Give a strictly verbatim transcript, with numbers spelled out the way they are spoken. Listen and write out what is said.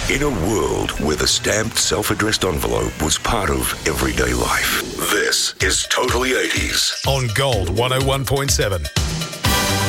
In a world where the stamped self-addressed envelope was part of everyday life, this is Totally eighties on Gold one oh one point seven.